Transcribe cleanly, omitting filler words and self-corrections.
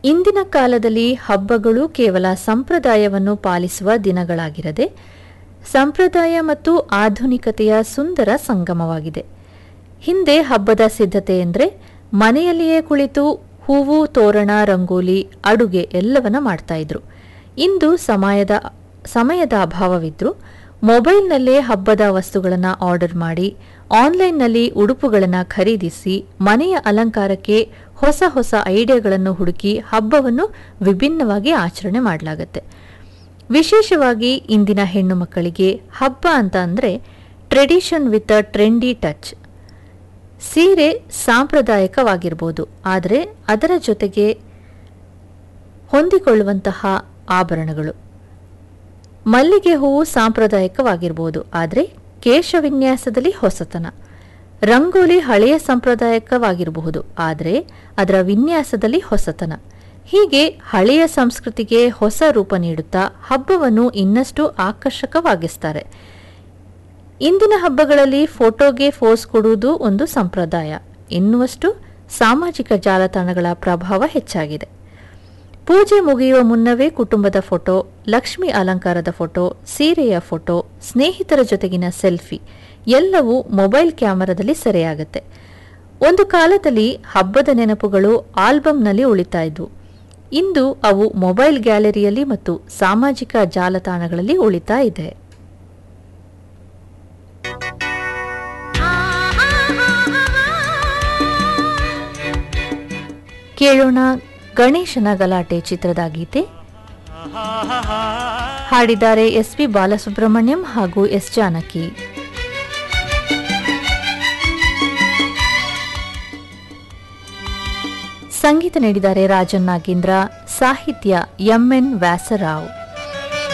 ಇಂದಿನ ಕಾಲದಲ್ಲಿ ಹಬ್ಬಗಳು ಕೇವಲ ಸಂಪ್ರದಾಯವನ್ನು ಪಾಲಿಸುವ ದಿನಗಳಾಗಿರದೆ ಸಂಪ್ರದಾಯ ಮತ್ತು ಆಧುನಿಕತೆಯ ಸುಂದರ ಸಂಗಮವಾಗಿದೆ. ಹಿಂದೆ ಹಬ್ಬದ ಸಿದ್ಧತೆ ಎಂದರೆ ಮನೆಯಲ್ಲಿಯೇ ಕುಳಿತು ಹೂವು, ತೋರಣ, ರಂಗೋಲಿ, ಅಡುಗೆ ಎಲ್ಲವನ್ನ ಮಾಡ್ತಾ ಇದ್ರು. ಇಂದು ಸಮಯದ ಅಭಾವವಿದ್ರು ಮೊಬೈಲ್ನಲ್ಲೇ ಹಬ್ಬದ ವಸ್ತುಗಳನ್ನು ಆರ್ಡರ್ ಮಾಡಿ ಆನ್ಲೈನ್ನಲ್ಲಿ ಉಡುಪುಗಳನ್ನು ಖರೀದಿಸಿ ಮನೆಯ ಅಲಂಕಾರಕ್ಕೆ ಹೊಸ ಹೊಸ ಐಡಿಯಾಗಳನ್ನು ಹುಡುಕಿ ಹಬ್ಬವನ್ನು ವಿಭಿನ್ನವಾಗಿ ಆಚರಣೆ ಮಾಡಲಾಗುತ್ತೆ. ವಿಶೇಷವಾಗಿ ಇಂದಿನ ಹೆಣ್ಣು ಮಕ್ಕಳಿಗೆ ಹಬ್ಬ ಅಂತ ಅಂದರೆ tradition with a trendy touch. ಸೀರೆ ಸಾಂಪ್ರದಾಯಿಕವಾಗಿರ್ಬೋದು, ಆದರೆ ಅದರ ಜೊತೆಗೆ ಹೊಂದಿಕೊಳ್ಳುವಂತಹ ಆಭರಣಗಳು. ಮಲ್ಲಿಗೆ ಹೂವು ಸಾಂಪ್ರದಾಯಿಕವಾಗಿರ್ಬೋದು, ಆದರೆ ಕೇಶವಿನ್ಯಾಸದಲ್ಲಿ ಹೊಸತನ. ರಂಗೋಲಿ ಹಳೆಯ ಸಾಂಪ್ರದಾಯಿಕವಾಗಿರಬಹುದು, ಆದರೆ ಅದರ ವಿನ್ಯಾಸದಲ್ಲಿ ಹೊಸತನ. ಹೀಗೆ ಹಳೆಯ ಸಂಸ್ಕೃತಿಗೆ ಹೊಸ ರೂಪ ನೀಡುತ್ತಾ ಹಬ್ಬವನ್ನು ಇನ್ನಷ್ಟು ಆಕರ್ಷಕವಾಗಿಸ್ತಾರೆ. ಇಂದಿನ ಹಬ್ಬಗಳಲ್ಲಿ ಫೋಟೋಗೆ ಫೋಸ್ ಕೊಡುವುದು ಒಂದು ಸಂಪ್ರದಾಯ ಎನ್ನುವಷ್ಟು ಸಾಮಾಜಿಕ ಜಾಲತಾಣಗಳ ಪ್ರಭಾವ ಹೆಚ್ಚಾಗಿದೆ. ಪೂಜೆ ಮುಗಿಯುವ ಮುನ್ನವೇ ಕುಟುಂಬದ ಫೋಟೋ, ಲಕ್ಷ್ಮಿ ಅಲಂಕಾರದ ಫೋಟೋ, ಸೀರೆಯ ಫೋಟೋ, ಸ್ನೇಹಿತರ ಜೊತೆಗಿನ ಸೆಲ್ಫಿ ಎಲ್ಲವೂ ಮೊಬೈಲ್ ಕ್ಯಾಮೆರಾದಲ್ಲಿ ಸೆರೆಯಾಗುತ್ತೆ. ಒಂದು ಕಾಲದಲ್ಲಿ ಹಬ್ಬದ ನೆನಪುಗಳು ಆಲ್ಬಂನಲ್ಲಿ ಉಳಿತಾ ಇದ್ವು. ಇಂದು ಅವು ಮೊಬೈಲ್ ಗ್ಯಾಲರಿಯಲ್ಲಿ ಮತ್ತು ಸಾಮಾಜಿಕ ಜಾಲತಾಣಗಳಲ್ಲಿ ಉಳಿತಾ ಇದೆ. ಕೇಳೋಣ ಗಣೇಶನ ಗಲಾಟೆ ಚಿತ್ರದ ಗೀತೆ. ಹಾಡಿದ್ದಾರೆ ಎಸ್.ಪಿ. ಬಾಲಸುಬ್ರಹ್ಮಣ್ಯಂ ಹಾಗೂ ಎಸ್. ಜಾನಕಿ. ಸಂಗೀತ ನೀಡಿದ್ದಾರೆ ರಾಜನ್ ನಾಗೇಂದ್ರ, ಸಾಹಿತ್ಯ ಎಂ.ಎನ್. ವ್ಯಾಸರಾವ್.